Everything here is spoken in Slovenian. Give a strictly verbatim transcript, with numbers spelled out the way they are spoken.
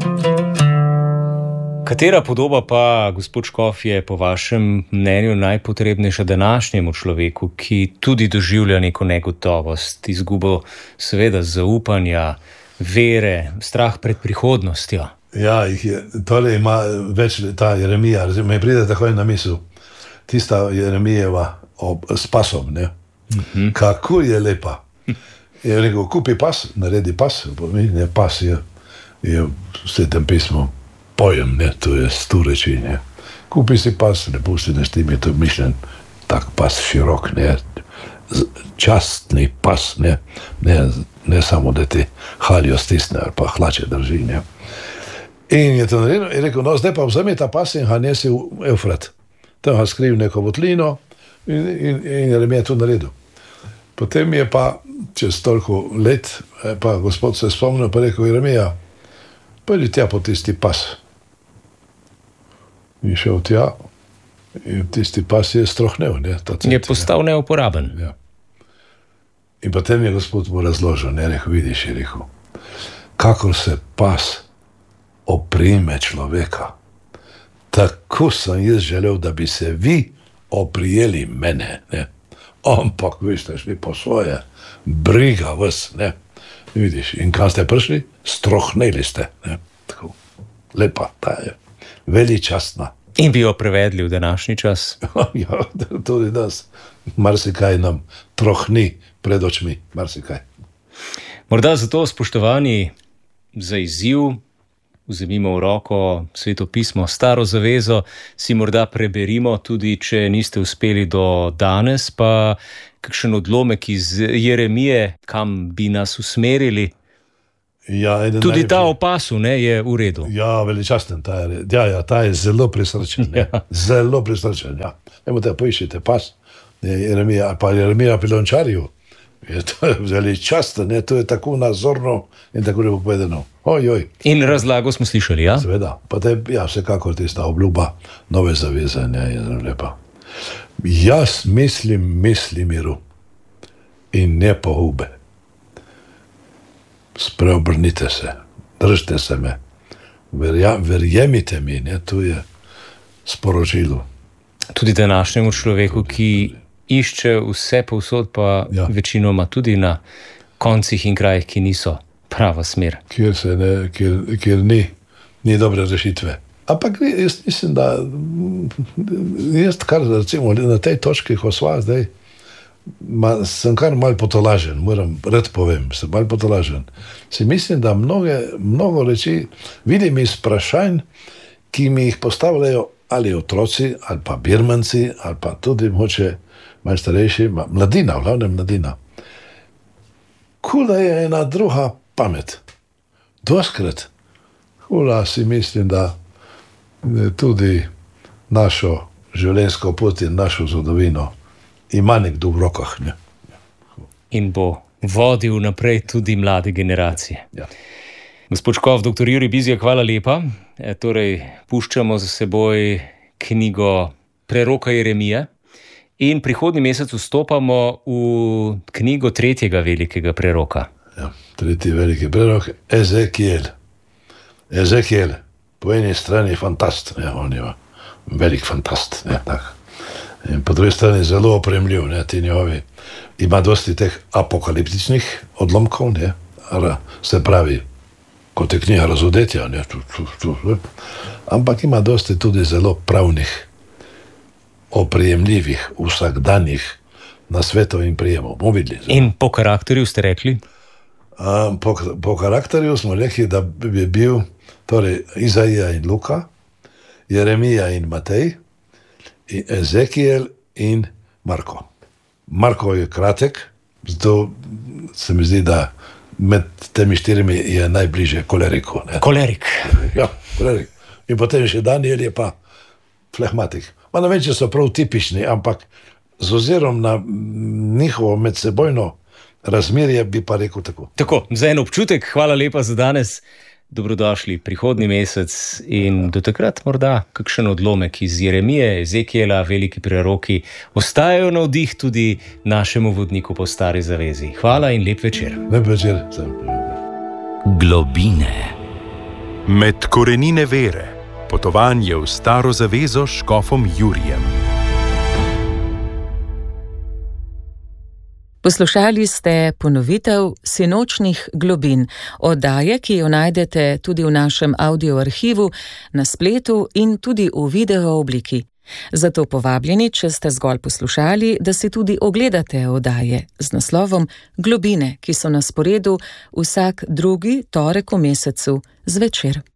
Katera podoba pa, gospod Škof, je po vašem mnenju najpotrebnejša današnjemu človeku, ki tudi doživlja neko negotovost, izgubo seveda zaupanja, vere, strah pred prihodnostjo? Ja, jih je, tole ima več ta Jeremija, me pride takoj na misel, tista Jeremijeva ob, s pasom, ne? Uh-huh. Kako je lepa. Je rekel, kupi pas, naredi pas, ne, pas je, je v Svetem pismu pojem, ne, to je sto reči, ne. Kupi si pas, ne pusti, ne s tim je to mišljen, tak pas širok, ne, častni pas, ne, ne, ne samo, da ti haljo stisne ali pa hlače drži, ne. In je to naredil, in rekel, no, zdaj pa vzemi ta pas in ga nesi v Eufrat. Tam ga skriv neko votlino in, in, in Jeremija je to naredil. Potem je pa čez toliko let, pa gospod se spomnil, pa rekel, Jeremija, pojdi tja po tisti pas. In šel tja, in tisti pas je strohnel, ne, ta cent, je postal ne. Neuporaben. Ja. In potem je gospod mu razložil, ne, rekel, vidiš, je rekel, kakor se pas oprime človeka, tako sem jaz želel, da bi se vi oprijeli mene, ne. Ampak vi ste šli po svoje, briga vas, ne. Vidiš, in kam ste prišli? Strohneli ste, ne. Tako, lepa, ta je veličastna. In bi jo prevedli v današnji čas? Ja, tudi nas, marsikaj nam trohni pred očmi, marsikaj. Morda zato, spoštovani, za izziv vzemimo v roko Sveto pismo, Staro zavezo, si morda preberimo, tudi če niste uspeli do danes, pa kakšen odlomek iz Jeremije, kam bi nas usmerili. Ja, tudi najlepši... ta o pasu, ne, je v redu. Ja, veličasten ta je. Ja, ja, ta je zelo prisrčen. Ja. Zelo prisrčen, ja. Emo te poiščite pas, Jeremija, pa Jeremija pri Lončarju. Je to veličasten, ne, to je tako nazorno in tako lepo povedano. Oj, oj. In razlago smo slišali, ja? Seveda, pa te, ja, vsekakor tista obljuba nove zaveze, ne, je zelo lepa. Jaz mislim, misli miru in ne pogube. Spreobrnite se, držite se me, Verja, verjemite mi, ne, to je sporočilo. Tudi današnjemu človeku, ki išče vse povsod, pa ja. Večinoma tudi na koncih in krajih, ki niso prava smer. Kjer se ne, kjer, kjer ni, ni dobre rešitve. Ampak jaz mislim, da jaz kar recimo na tej točki, ko sva zdaj, ma, sem kar malo potolažen, moram red povem, sem malo potolažen. Si mislim, da mnoge, mnogo reči vidim iz vprašanj, ki mi jih postavljajo ali otroci, ali pa birmanci, ali pa tudi moče malo starejši, mladina, v glavnem mladina. Kula je ena druga pamet. Doskrat. Kula si mislim, da tudi našo življenjsko pot in našo zgodovino ima nekdo v rokah. Ne? In bo vodil naprej tudi mlade generacije. Ja. Gospod Škof, doktor Jurij Bizjak, hvala lepa. E, torej, puščamo za seboj knjigo preroka Jeremije in prihodnji mesec vstopamo v knjigo tretjega velikega preroka. Ja, tretji veliki prerok, Ezekiel. Ezekiel, po eni strani fantast, ne, on je velik fantast, ne, tak. In po drugi strani zelo opremljiv, ne, ti njegovi. Ima dosti teh apokaliptičnih odlomkov, ne, se pravi, kot je knjiga Razodetja, ne, tu, tu, tu, tu. Ampak ima dosti tudi zelo pravnih, oprijemljivih, vsakdanjih nasvetov in prijemov. Videli, in po karakterju ste rekli? Um, po, po karakterju smo rekli, da bi bil torej Izaija in Luka, Jeremija in Matej, in Ezekiel in Marko. Marko je kratek, zato se mi zdi, da med temi štirimi je najbližje koleriku. Ne? Kolerik. Ja, kolerik. In potem še Daniel je pa flegmatik. Ma ne vem, če so prav tipični, ampak z ozirom na njihovo medsebojno razmerje bi pa rekel tako. Tako, za en občutek, hvala lepa za danes. Dobrodošli prihodnji mesec in do takrat morda kakšen odlomek iz Jeremije, Ezekiela, veliki preroki ostajajo na vdih tudi našemu vodniku po Stari zavezi. Hvala in lep večer. Lep večer. Globine. Med korenine vere. Potovanje v Staro zavezo s škofom Jurijem. Poslušali ste ponovitev Sinočnih globin, oddaje, ki jo najdete tudi v našem audio arhivu, na spletu in tudi v video obliki. Zato povabljeni, če ste zgolj poslušali, da si tudi ogledate oddaje z naslovom Globine, ki so na sporedu vsak drugi torek v mesecu zvečer.